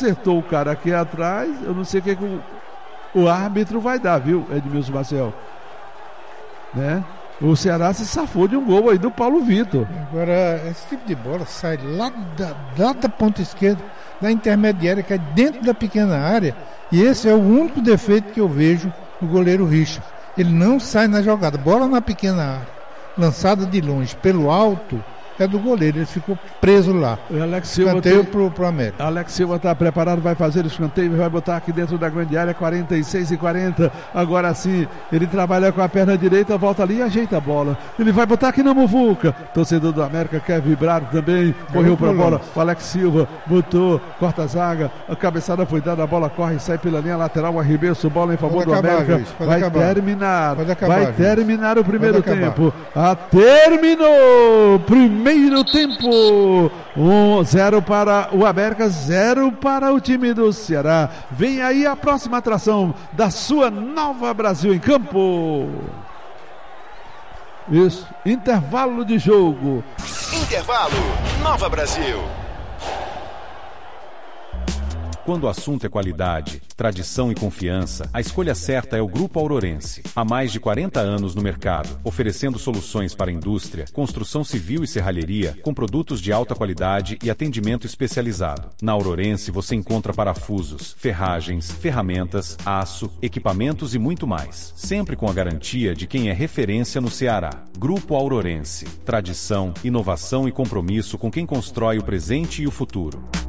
acertou o cara aqui atrás, eu não sei o que o árbitro vai dar, viu, Edmilson Marcel? Né? O Ceará se safou de um gol aí do Paulo Vitor. Agora, esse tipo de bola sai lá da ponta esquerda, da intermediária, que é dentro da pequena área, e esse é o único defeito que eu vejo no goleiro Richard. Ele não sai na jogada, bola na pequena área, lançada de longe, pelo alto, é do goleiro, ele ficou preso lá. O Alex Silva escanteio pro América. Alex Silva está preparado, vai fazer o escanteio, vai botar aqui dentro da grande área, 46-40. Agora sim, ele trabalha com a perna direita, volta ali e ajeita a bola. Ele vai botar aqui na muvuca. Torcedor do América quer vibrar também. Correu para a bola. O Alex Silva botou, corta a zaga. A cabeçada foi dada, a bola corre, sai pela linha lateral. O arremesso, bola em favor do América. Vai terminar. Vai terminar o primeiro tempo. Terminou! Primeiro tempo, 0 para o América, 0 para o time do Ceará. Vem aí a próxima atração da sua Nova Brasil em Campo. Isso, intervalo de jogo. Intervalo, Nova Brasil. Quando o assunto é qualidade, tradição e confiança, a escolha certa é o Grupo Aurorense. Há mais de 40 anos no mercado, oferecendo soluções para a indústria, construção civil e serralheria, com produtos de alta qualidade e atendimento especializado. Na Aurorense você encontra parafusos, ferragens, ferramentas, aço, equipamentos e muito mais. Sempre com a garantia de quem é referência no Ceará. Grupo Aurorense. Tradição, inovação e compromisso com quem constrói o presente e o futuro.